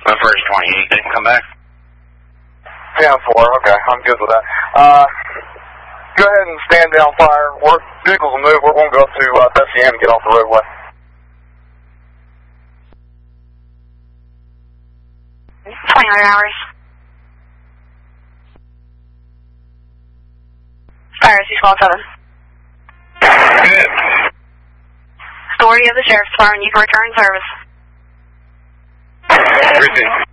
The first 28 didn't come back. 10-4, okay, I'm good with that. Go ahead and stand down fire. Vehicles will move. We're going to go up to SCM and get off the roadway. 29 hours. Fire C-Squad 7. Authority of the Sheriff's Department, you can return service. Everything.